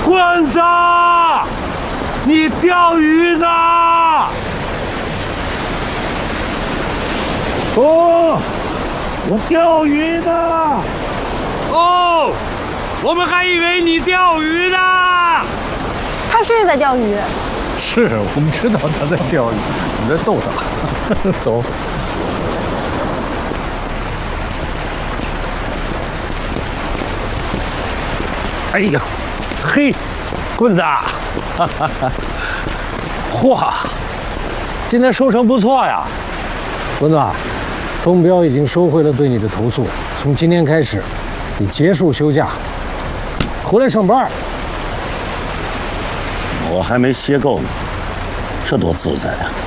棍子，你钓鱼呢？哦，我钓鱼呢。哦，我们还以为你钓鱼呢。 他是在钓鱼。 是我们知道他在钓鱼，你在逗他。走。 哎呀，嘿，棍子，嚯，今天收成不错呀。 棍子，风彪已经收回了对你的投诉，从今天开始，你结束休假，回来上班。 我还没歇够呢，这多自在啊！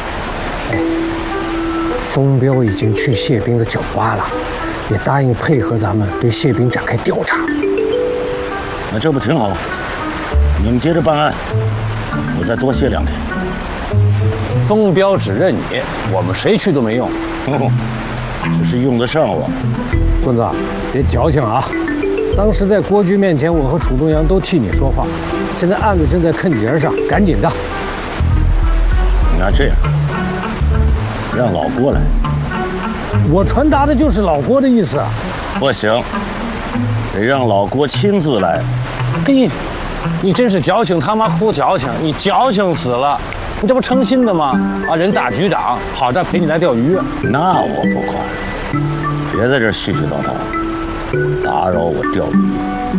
风彪已经去谢兵的酒吧了，也答应配合咱们对谢兵展开调查。 那这不挺好？你们接着办案，我再多歇2天。 风彪只认你，我们谁去都没用。 只是用得上我。 棍子，别矫情啊！当时在郭局面前，我和楚东阳都替你说话。现在案子正在坑节上，赶紧的。 那这样，让老郭来。 我传达的就是老郭的意思。 不行，得让老郭亲自来。 嘿，你真是矫情他妈哭矫情，你矫情死了！你这不诚心的吗？啊，人大局长跑这陪你来钓鱼， 那我不管，别在这絮絮叨叨，打扰我钓鱼。